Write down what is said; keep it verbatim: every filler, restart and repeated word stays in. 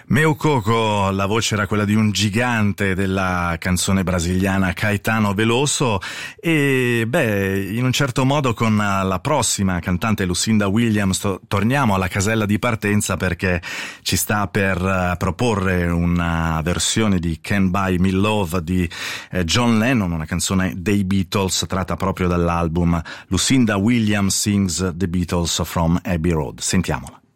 Meu Coco, la voce era quella di un gigante della canzone brasiliana, Caetano Veloso, e beh, in un certo modo con la prossima cantante Lucinda Williams to- torniamo alla casella di partenza, perché ci sta per uh, proporre una versione di Can't Buy Me Love di eh, John Lennon, una canzone dei Beatles tratta proprio dall'album Lucinda Williams Sings The Beatles from Abbey Road. Sentiamola.